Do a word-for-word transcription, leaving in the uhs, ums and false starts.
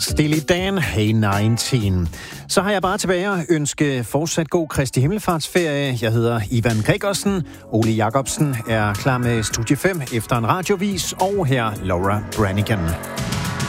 Steely Dan, Hey nitten. Så har jeg bare tilbage at ønske fortsat god Kristi Himmelfartsferie. Jeg hedder Ivan Gregersen. Ole Jacobsen er klar med Studie fem efter en radiovis, og her Laura Branigan.